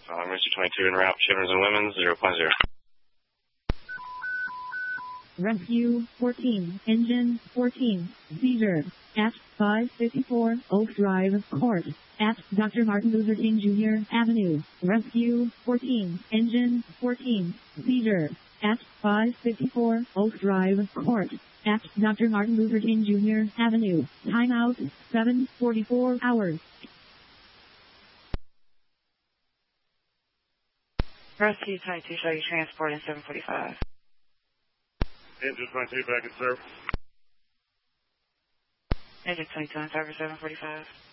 Emergency 22 en route, Shivers and Women's, 0.0. Rescue 14, Engine 14, Seizure, at 554 Oak Drive Court, at Dr. Martin Luther King Jr. Avenue. Rescue 14, Engine 14, Seizure, at 554 Oak Drive Court, at Dr. Martin Luther King Jr. Avenue. Timeout 7:44 hours. Rescue 22, show you transport in 745. Engine 22 back in service. Engine 22 in service 745.